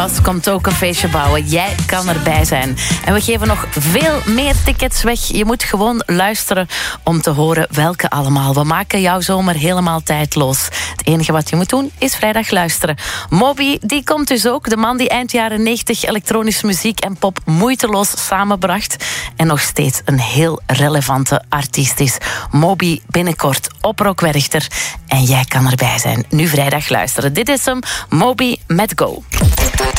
Als komt ook een feestje bouwen. Jij kan erbij zijn. En we geven nog veel meer tickets weg. Je moet gewoon luisteren om te horen welke allemaal. We maken jouw zomer helemaal tijdloos. Het enige wat je moet doen is vrijdag luisteren. Moby, die komt dus ook. De man die eind jaren 90 elektronische muziek en pop moeiteloos samenbracht. En nog steeds een heel relevante artiest is. Moby binnenkort op Rock Werchter. En jij kan erbij zijn. Nu vrijdag luisteren. Dit is hem, Moby met Go.